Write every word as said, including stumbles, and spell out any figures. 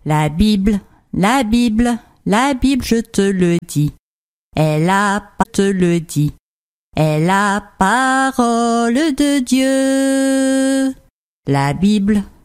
La Bible, la Bible, la Bible, je te le dis. Est la pa- te le dit. Est la parole de Dieu. La Bible,